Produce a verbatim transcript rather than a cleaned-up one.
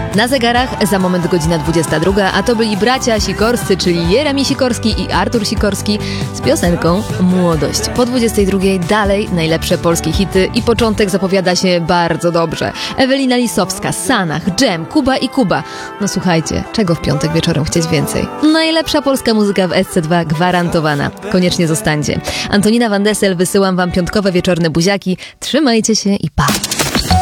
Na zegarach za moment godzina dwudziesta druga, a to byli bracia Sikorscy, czyli Jeremi Sikorski i Artur Sikorski z piosenką Młodość. Po dwudziestej drugiej dalej najlepsze polskie hity i początek zapowiada się bardzo dobrze. Ewelina Lisowska, Sanach, Dżem, Kuba i Kuba. No słuchajcie, czego w piątek wieczorem chcieć więcej? Najlepsza polska muzyka w S C dwa gwarantowana. Koniecznie zostańcie. Antonina Van Dessel, wysyłam wam piątkowe wieczorne buziaki. Trzymajcie się i pa!